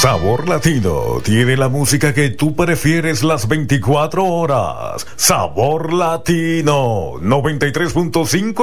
Sabor Latino tiene la música que tú prefieres las 24 horas. Sabor Latino 93.5